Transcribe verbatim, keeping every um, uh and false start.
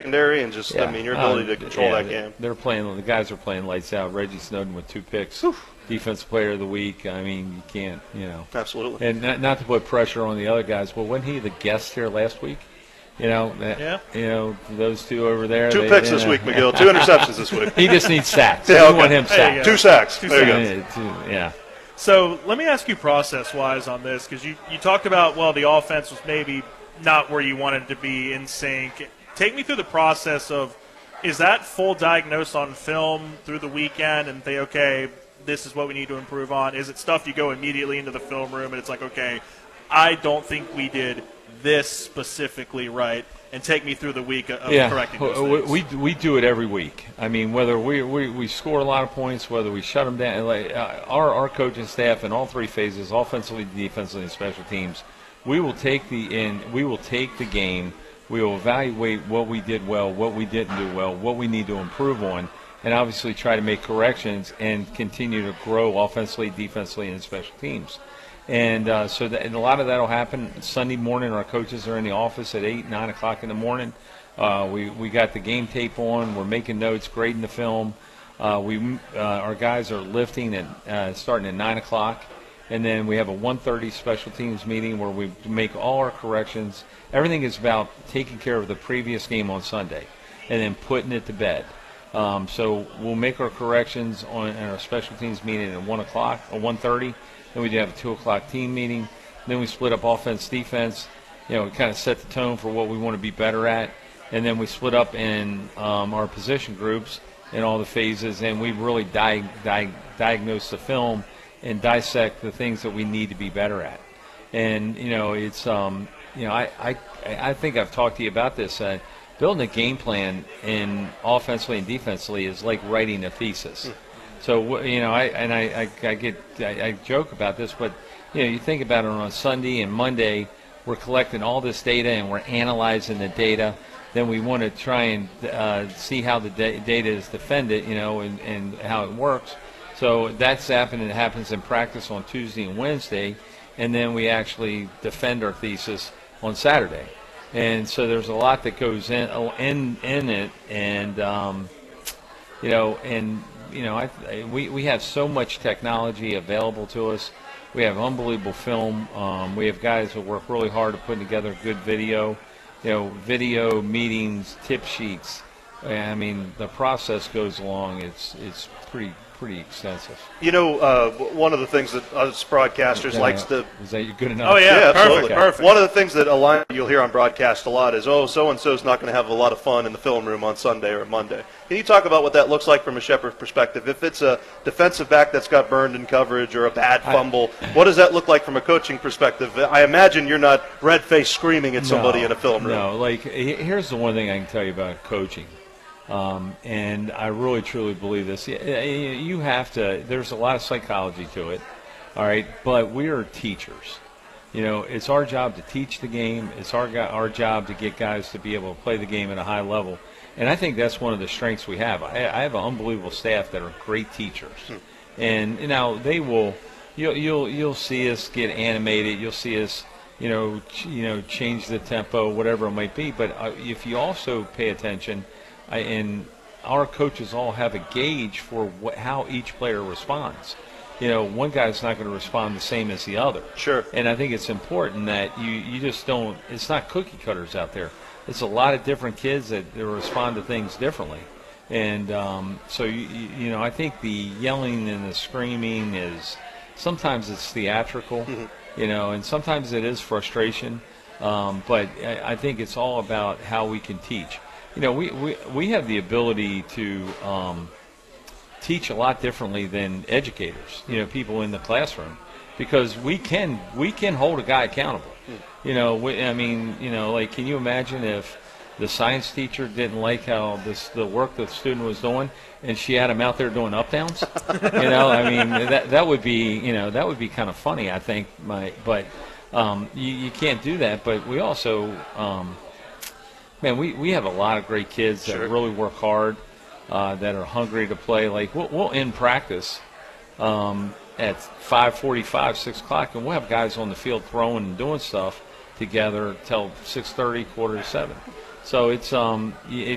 secondary and just, yeah. I mean, your ability uh, to control yeah, that game. They're playing. The guys are playing lights out. Reggie Snowden with two picks, Whew. defensive player of the week. I mean, you can't, you know. Absolutely. And not, not to put pressure on the other guys. Well, wasn't he the guest here last week? You know, yeah. You know, those two over there. Two they, picks you this know. week, McGill. Two interceptions this week. He just needs sacks. Yeah, We okay. want him There you sacked. go. Two sacks. Two there sacks. you go. Yeah, two- yeah. So let me ask you process-wise on this, because you, you talked about, well, the offense was maybe not where you wanted it to be in sync. Take me through the process of, is that full diagnose on film through the weekend and say, okay, this is what we need to improve on? Is it stuff you go immediately into the film room and it's like, okay, I don't think we did this specifically right, and take me through the week of yeah. correcting those we, things? we we do it every week. I mean, whether we, we, we score a lot of points, whether we shut them down, like uh, our our coaching staff in all three phases, offensively, defensively, and special teams, we will take the in we will take the game. We will evaluate what we did well, what we didn't do well, what we need to improve on, and obviously try to make corrections and continue to grow offensively, defensively, and special teams. And uh, so that, and a lot of that will happen Sunday morning. Our coaches are in the office at eight, nine o'clock in the morning. Uh, we we got the game tape on. We're making notes, grading the film. Uh, we uh, our guys are lifting at uh, starting at nine o'clock, and then we have a one thirty special teams meeting where we make all our corrections. Everything is about taking care of the previous game on Sunday, and then putting it to bed. Um, so we'll make our corrections on in our special teams meeting at one o'clock or one thirty. Then we do have a two o'clock team meeting. Then we split up offense, defense. You know, we kind of set the tone for what we want to be better at. And then we split up in um, our position groups in all the phases, and we really di- di- diagnose the film and dissect the things that we need to be better at. And, you know, it's, um, you know, I, I, I think I've talked to you about this. Uh, building a game plan in offensively and defensively is like writing a thesis. So, you know, I and I, I, I get I, I joke about this, but, you know, you think about it on Sunday and Monday, we're collecting all this data and we're analyzing the data. Then we want to try and uh, see how the da- data is defended, you know, and, and how it works. So that's happening. It happens in practice on Tuesday and Wednesday, and then we actually defend our thesis on Saturday. And so there's a lot that goes in in, in it, and, um, you know, and – You know, I, we we have so much technology available to us. We have unbelievable film. Um, we have guys that work really hard at putting together good video. You know, video meetings, tip sheets. I mean, the process goes along. It's it's pretty pretty extensive. You know, uh, one of the things that us broadcasters Yeah, likes to is that good enough? Oh, yeah, yeah, perfect, absolutely. perfect. One of the things that a line you'll hear on broadcast a lot is, oh, so-and-so's not going to have a lot of fun in the film room on Sunday or Monday. Can you talk about what that looks like from a Shepherd perspective? If it's a defensive back that's got burned in coverage or a bad fumble, what does that look like from a coaching perspective? I imagine you're not red-faced screaming at somebody no, in a film room. No, like, here's the one thing I can tell you about coaching. Um, and I really, truly believe this. You have to, there's a lot of psychology to it, all right, but we are teachers. You know, it's our job to teach the game. It's our our job to get guys to be able to play the game at a high level. And I think that's one of the strengths we have. I, I have an unbelievable staff that are great teachers. Hmm. And, you know, they will, you'll, you'll, you'll see us get animated. You'll see us, you know, ch- you know, change the tempo, whatever it might be. But uh, if you also pay attention, I, and our coaches all have a gauge for what, how each player responds. You know, one guy's not going to respond the same as the other. Sure. And I think it's important that you, you just don't – it's not cookie cutters out there. It's a lot of different kids that, that respond to things differently. And um, so, you, you know, I think the yelling and the screaming is – sometimes it's theatrical, mm-hmm. you know, and sometimes it is frustration. Um, but I, I think it's all about how we can teach. You know, we, we, we have the ability to um, teach a lot differently than educators, you know, people in the classroom, because we can we can hold a guy accountable. You know, we, I mean, you know, like, can you imagine if the science teacher didn't like how this the work that the student was doing, and she had him out there doing up downs? You know, I mean, that that would be, you know, that would be kind of funny, I think. My, but um, you, you can't do that. But we also, um, man, we, we have a lot of great kids that Sure. really work hard, uh, that are hungry to play. Like, we'll, we'll end practice um, at five forty-five, six o'clock, and we'll have guys on the field throwing and doing stuff together till six thirty, quarter to seven. So it's um, it,